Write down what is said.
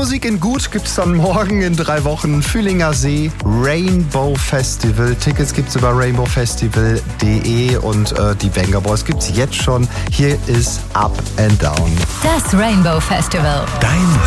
Musik in Gut gibt's dann morgen in 3 Wochen. Fühlinger See, Rainbow Festival. Tickets gibt's über rainbowfestival.de und die Venga Boys gibt's jetzt schon. Hier ist Up and Down. Das Rainbow Festival. Dein